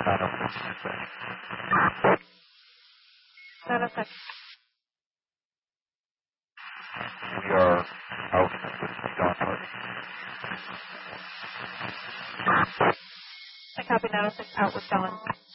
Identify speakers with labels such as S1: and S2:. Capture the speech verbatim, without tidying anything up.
S1: nine oh six.
S2: We are out with John Hart.
S1: I copy nine oh six out with John.